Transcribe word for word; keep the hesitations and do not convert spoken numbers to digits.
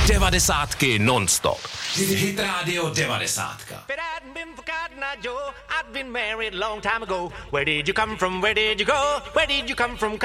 Devadesátky non-stop. Hit Radio devadesátka. I'd been married long time ago. Where did you come from? Where did you go? Where did you come from?